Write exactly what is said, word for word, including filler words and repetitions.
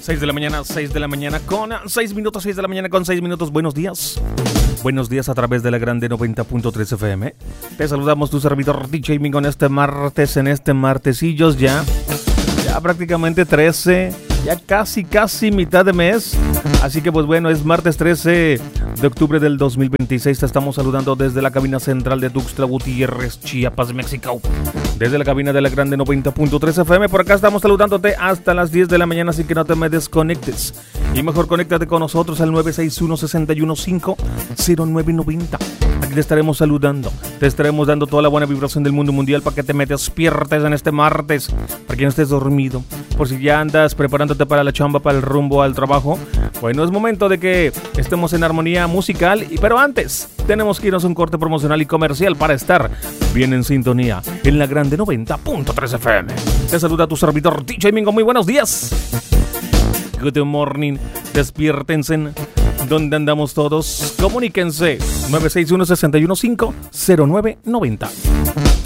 seis de la mañana, seis de la mañana con seis minutos, seis de la mañana con seis minutos. Buenos días. Buenos días a través de la Grande noventa punto tres F M. Te saludamos tu servidor D J Mingo en este martes, en este martesillos ya. Ya prácticamente trece, ya casi, casi mitad de mes. Así que pues bueno, es martes trece de octubre del dos mil veintiséis. Te estamos saludando desde la cabina central de Tuxtla Gutiérrez, Chiapas, México. Desde la cabina de la Grande noventa punto tres F M. Por acá estamos saludándote hasta las diez de la mañana, así que no te me desconectes. Y mejor conéctate con nosotros al nueve seis uno, seis uno cinco, cero nueve nueve cero. Aquí te estaremos saludando. Te estaremos dando toda la buena vibración del mundo mundial para que te me despiertes en este martes. Para que no estés dormido. Por si ya andas preparándote para la chamba, para el rumbo al trabajo. Bueno, es momento de que estemos en armonía musical. Y pero antes, tenemos que irnos a un corte promocional y comercial para estar bien en sintonía en la Grande noventa punto tres F M. Te saluda tu servidor D J Mingo. Muy buenos días. Good morning. Despiértense. ¿Dónde andamos todos? Comuníquense. nueve seis uno, seis uno cinco, cero nueve nueve cero.